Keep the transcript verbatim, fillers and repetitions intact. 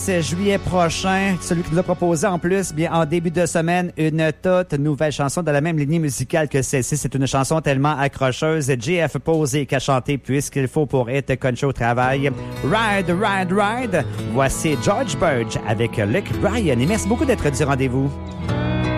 dix juillet prochain. Celui qui nous a proposé en plus, bien en début de semaine, une toute nouvelle chanson de la même lignée musicale que celle-ci. C'est une chanson tellement accrocheuse. J F Posé qui a chanté Puisqu'il faut pour être conché au travail. Ride, ride, ride. Voici George Burge avec Luke Bryan. Et merci beaucoup d'être du rendez-vous.